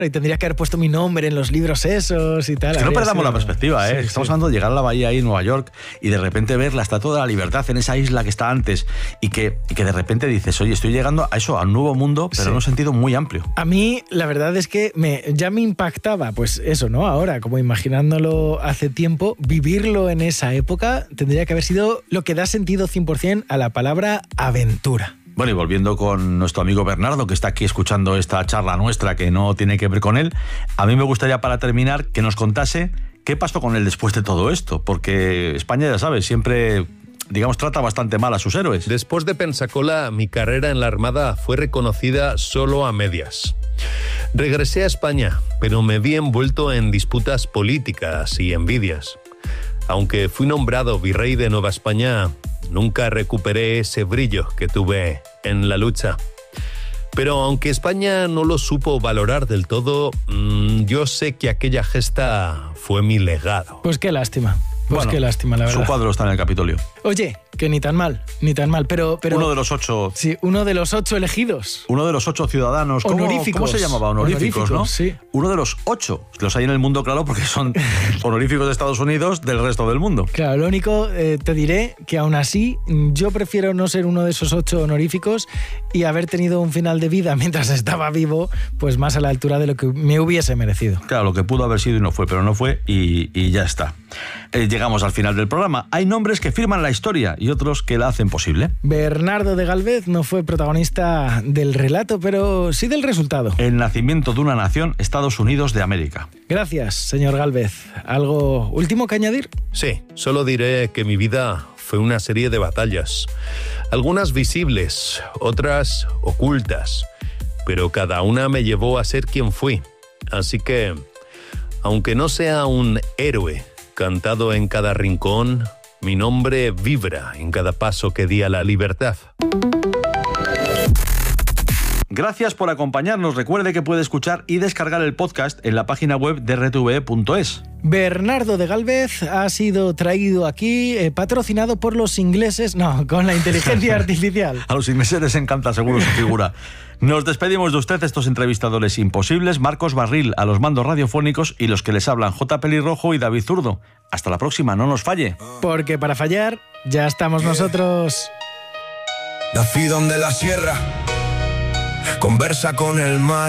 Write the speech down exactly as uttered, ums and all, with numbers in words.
Y tendría que haber puesto mi nombre en los libros esos y tal. Es que no perdamos sido... la perspectiva, ¿eh? Sí, Estamos sí. hablando de llegar a la bahía ahí en Nueva York y de repente ver la Estatua de la Libertad en esa isla que está antes y que, y que de repente dices, oye, estoy llegando a eso, a un nuevo mundo, pero sí. en un sentido muy amplio. A mí, la verdad es que me, ya me impactaba, pues eso, ¿no? Ahora, como imaginándolo hace tiempo, vivirlo en esa época tendría que haber sido lo que da sentido cien por ciento a la palabra aventura. Bueno, y volviendo con nuestro amigo Bernardo, que está aquí escuchando esta charla nuestra que no tiene que ver con él, a mí me gustaría, para terminar, que nos contase qué pasó con él después de todo esto, porque España, ya sabes, siempre, digamos, trata bastante mal a sus héroes. Después de Pensacola, mi carrera en la Armada fue reconocida solo a medias. Regresé a España, pero me vi envuelto en disputas políticas y envidias. Aunque fui nombrado virrey de Nueva España, nunca recuperé ese brillo que tuve en la lucha. Pero aunque España no lo supo valorar del todo, mmm, yo sé que aquella gesta fue mi legado. Pues qué lástima. Pues bueno, qué lástima, la verdad. Su cuadro está en el Capitolio. Oye, que ni tan mal, ni tan mal, pero... pero uno de los ocho... Sí, uno de los ocho elegidos. Uno de los ocho ciudadanos... ¿Cómo, honoríficos. ¿Cómo se llamaba? Honoríficos, honoríficos, ¿no? Sí. Uno de los ocho. Los hay en el mundo, claro, porque son honoríficos de Estados Unidos del resto del mundo. Claro, lo único, eh, te diré que aún así yo prefiero no ser uno de esos ocho honoríficos y haber tenido un final de vida mientras estaba vivo, pues más a la altura de lo que me hubiese merecido. Claro, lo que pudo haber sido y no fue, pero no fue y, y ya está. Eh, llegamos al final del programa. Hay nombres que firman la historia y otros que la hacen posible. Bernardo de Gálvez no fue protagonista del relato, pero sí del resultado. El nacimiento de una nación, Estados Unidos de América. Gracias, señor Gálvez. ¿Algo último que añadir? Sí, solo diré que mi vida fue una serie de batallas. Algunas visibles, otras ocultas, pero cada una me llevó a ser quien fui. Así que, aunque no sea un héroe cantado en cada rincón, mi nombre vibra en cada paso que di a la libertad. Gracias por acompañarnos. Recuerde que puede escuchar y descargar el podcast en la página web de R T V E punto es. Bernardo de Gálvez ha sido traído aquí, eh, patrocinado por los ingleses, no, con la inteligencia artificial. A los ingleses les encanta seguro su figura. Nos despedimos de usted, estos entrevistadores imposibles, Marcos Barril a los mandos radiofónicos y los que les hablan, J. Pelirrojo y David Zurdo. Hasta la próxima, no nos falle. Porque para fallar ya estamos nosotros. Nací donde la sierra conversa con el mar.